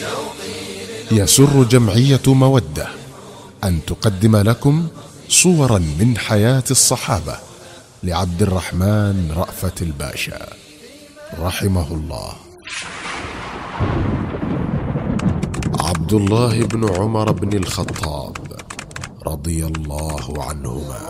يسر جمعية مودة أن تقدم لكم صورا من حياة الصحابة لعبد الرحمن رأفت الباشا رحمه الله. عبد الله بن عمر بن الخطاب رضي الله عنهما.